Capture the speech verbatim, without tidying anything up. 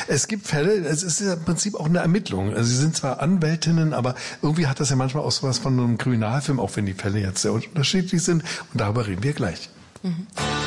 Es gibt Fälle, es ist ja im Prinzip auch eine Ermittlung. Also Sie sind zwar Anwältinnen, aber irgendwie hat das ja manchmal auch sowas von einem Kriminalfilm, auch wenn die Fälle jetzt sehr unterschiedlich sind. Und darüber reden wir gleich. Mhm.